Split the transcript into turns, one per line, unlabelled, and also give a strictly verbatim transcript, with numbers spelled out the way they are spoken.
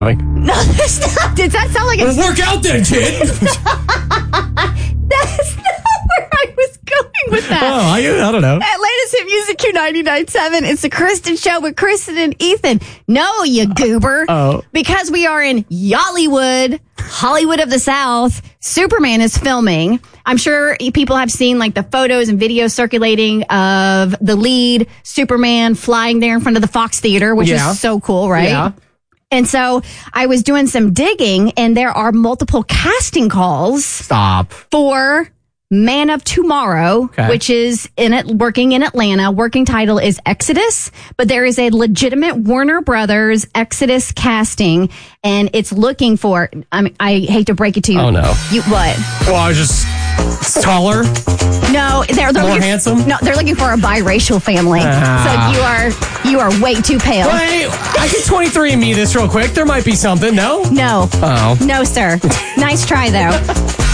No, that's not. Does that sound like a...
Well, work out then, kid.
That's not where I was going with that.
Oh, I, I don't know.
Atlanta's Hit Music Q ninety-nine point seven. It's the Kristen Show with Kristen and Ethan. No, you goober.
Oh.
Because we are in Yollywood, Hollywood of the South. Superman is filming. I'm sure people have seen like the photos and videos circulating of the lead Superman flying there in front of the Fox Theater, which
Yeah.
is so cool, right?
Yeah.
And so I was doing some digging, and there are multiple casting calls
Stop.
for Man of Tomorrow,
Okay.
which is in it, working in Atlanta. Working title is Exodus, but there is a legitimate Warner Brothers Exodus casting, and it's looking for. I mean, I hate to break it to you.
Oh, no.
You what?
Well, I was just taller.
No, they're, they're
More
looking,
handsome?
No, they're looking for a biracial family.
Ah.
So you are you are way too pale.
Wait, I can twenty-three and me this real quick. There might be something. No?
No,
Oh.
no, sir. Nice try though.